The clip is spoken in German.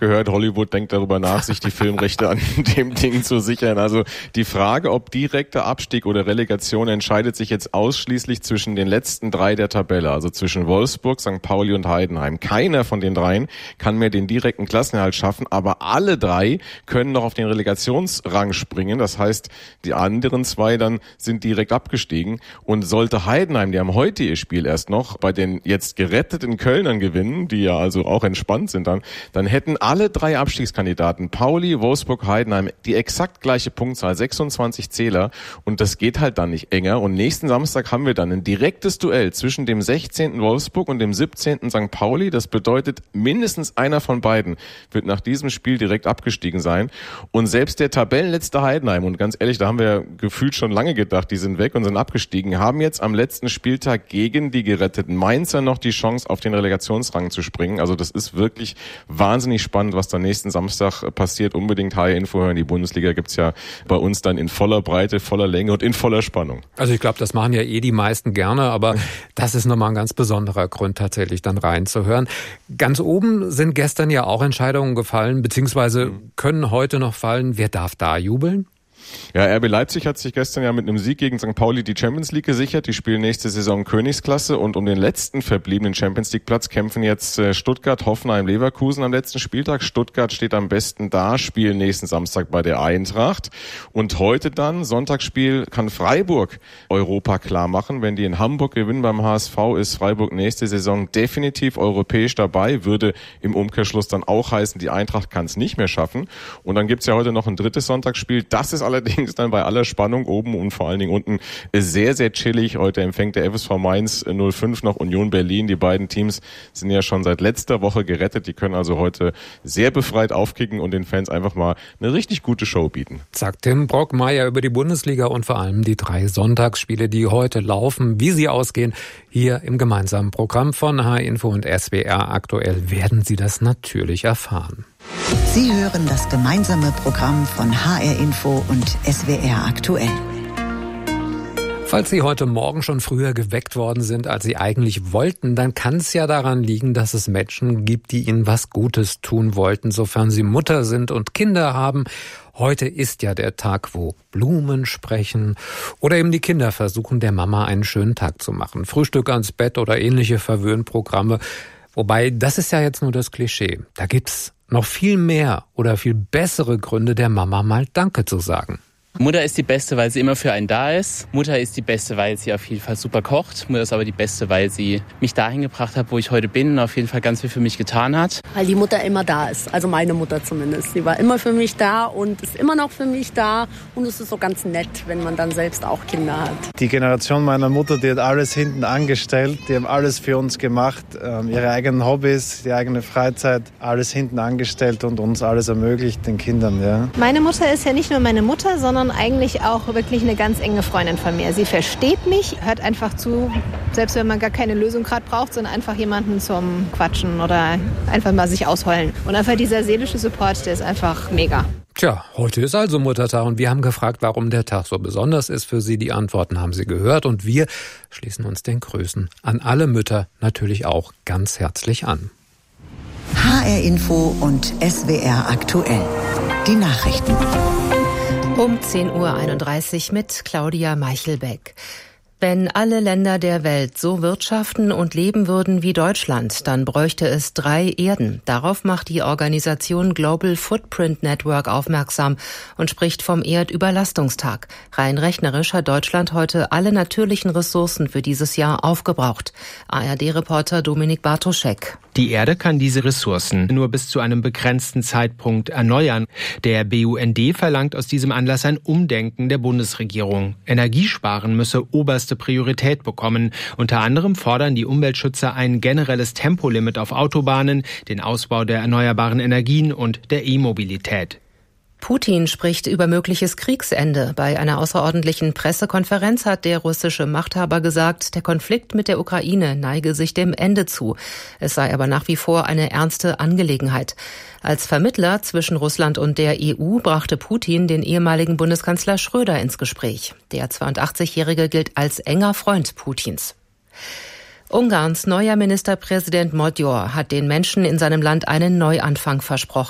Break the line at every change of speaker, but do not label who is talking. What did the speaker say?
gehört, Hollywood denkt darüber nach, sich die Filmrechte an dem Ding zu sichern. Also die Frage, ob direkter Abstieg oder Relegation, entscheidet sich jetzt ausschließlich zwischen den letzten 3 der Tabelle, also zwischen Wolfsburg, St. Pauli und Heidenheim. Keiner von den 3 kann mehr den direkten Klassenerhalt schaffen, aber alle 3 können noch auf den Relegationsrang springen. Das heißt, die anderen 2 dann sind direkt abgestiegen. Und sollte Heidenheim, die haben heute ihr Spiel erst noch, bei den jetzt geretteten Kölnern gewinnen, die ja also auch entspannt sind dann hätten alle 3 Abstiegskandidaten, Pauli, Wolfsburg, Heidenheim, die exakt gleiche Punktzahl, 26 Zähler. Und das geht halt dann nicht enger. Und nächsten Samstag haben wir dann ein direktes Duell zwischen dem 16. Wolfsburg und dem 17. St. Pauli. Das bedeutet, mindestens einer von beiden wird nach diesem Spiel direkt abgestiegen sein. Und selbst der Tabellenletzte Heidenheim, und ganz ehrlich, da haben wir gefühlt schon lange gedacht, die sind weg und sind abgestiegen, haben jetzt am letzten Spieltag gegen die geretteten Mainzer noch die Chance, auf den Relegationsrang zu springen. Also das ist wirklich wahnsinnig spannend, was da nächsten Samstag passiert. Unbedingt HR-Info hören. Die Bundesliga gibt's ja bei uns dann in voller Breite, voller Länge und in voller Spannung.
Also ich glaube, das machen ja die meisten gerne, aber das ist nochmal ein ganz besonderer Grund, tatsächlich dann reinzuhören. Ganz oben sind gestern ja auch Entscheidungen gefallen, beziehungsweise können heute noch fallen. Wer darf da jubeln?
Ja, RB Leipzig hat sich gestern ja mit einem Sieg gegen St. Pauli die Champions League gesichert. Die spielen nächste Saison Königsklasse und um den letzten verbliebenen Champions League Platz kämpfen jetzt Stuttgart, Hoffenheim, Leverkusen am letzten Spieltag. Stuttgart steht am besten da, spielen nächsten Samstag bei der Eintracht. Und heute dann, Sonntagsspiel, kann Freiburg Europa klar machen. Wenn die in Hamburg gewinnen beim HSV, ist Freiburg nächste Saison definitiv europäisch dabei. Würde im Umkehrschluss dann auch heißen, die Eintracht kann es nicht mehr schaffen. Und dann gibt's ja heute noch ein drittes Sonntagsspiel. Das ist allerdings dann bei aller Spannung oben und vor allen Dingen unten sehr, sehr chillig. Heute empfängt der FSV Mainz 05 noch Union Berlin. Die beiden Teams sind ja schon seit letzter Woche gerettet. Die können also heute sehr befreit aufkicken und den Fans einfach mal eine richtig gute Show bieten.
Sagt Tim Brockmeier über die Bundesliga und vor allem die 3 Sonntagsspiele, die heute laufen. Wie sie ausgehen, hier im gemeinsamen Programm von HR-Info und SWR aktuell werden Sie das natürlich erfahren.
Sie hören das gemeinsame Programm von HR-Info und SWR aktuell.
Falls Sie heute Morgen schon früher geweckt worden sind, als Sie eigentlich wollten, dann kann es ja daran liegen, dass es Menschen gibt, die Ihnen was Gutes tun wollten, sofern Sie Mutter sind und Kinder haben. Heute ist ja der Tag, wo Blumen sprechen oder eben die Kinder versuchen, der Mama einen schönen Tag zu machen. Frühstück ans Bett oder ähnliche Verwöhnprogramme. Wobei, das ist ja jetzt nur das Klischee. Da gibt's noch viel mehr oder viel bessere Gründe, der Mama mal Danke zu sagen.
Mutter ist die Beste, weil sie immer für einen da ist. Mutter ist die Beste, weil sie auf jeden Fall super kocht. Mutter ist aber die Beste, weil sie mich dahin gebracht hat, wo ich heute bin und auf jeden Fall ganz viel für mich getan hat.
Weil die Mutter immer da ist, also meine Mutter zumindest. Sie war immer für mich da und ist immer noch für mich da. Und es ist so ganz nett, wenn man dann selbst auch Kinder hat.
Die Generation meiner Mutter, die hat alles hinten angestellt. Die haben alles für uns gemacht. Ihre eigenen Hobbys, die eigene Freizeit, alles hinten angestellt und uns alles ermöglicht, den Kindern. Ja.
Meine Mutter ist ja nicht nur meine Mutter, sondern eigentlich auch wirklich eine ganz enge Freundin von mir. Sie versteht mich, hört einfach zu, selbst wenn man gar keine Lösung gerade braucht, sondern einfach jemanden zum Quatschen oder einfach mal sich ausheulen. Und einfach dieser seelische Support, der ist einfach mega.
Tja, heute ist also Muttertag und wir haben gefragt, warum der Tag so besonders ist für Sie. Die Antworten haben Sie gehört und wir schließen uns den Grüßen an alle Mütter natürlich auch ganz herzlich an.
HR-Info und SWR aktuell. Die Nachrichten.
Um 10.31 Uhr mit Claudia Meichelbeck. Wenn alle Länder der Welt so wirtschaften und leben würden wie Deutschland, dann bräuchte es 3 Erden. Darauf macht die Organisation Global Footprint Network aufmerksam und spricht vom Erdüberlastungstag. Rein rechnerisch hat Deutschland heute alle natürlichen Ressourcen für dieses Jahr aufgebraucht. ARD-Reporter Dominik Bartoschek.
Die Erde kann diese Ressourcen nur bis zu einem begrenzten Zeitpunkt erneuern. Der BUND verlangt aus diesem Anlass ein Umdenken der Bundesregierung. Energiesparen müsse oberste Priorität bekommen. Unter anderem fordern die Umweltschützer ein generelles Tempolimit auf Autobahnen, den Ausbau der erneuerbaren Energien und der E-Mobilität.
Putin spricht über mögliches Kriegsende. Bei einer außerordentlichen Pressekonferenz hat der russische Machthaber gesagt, der Konflikt mit der Ukraine neige sich dem Ende zu. Es sei aber nach wie vor eine ernste Angelegenheit. Als Vermittler zwischen Russland und der EU brachte Putin den ehemaligen Bundeskanzler Schröder ins Gespräch. Der 82-Jährige gilt als enger Freund Putins. Ungarns neuer Ministerpräsident Magyar hat den Menschen in seinem Land einen Neuanfang versprochen.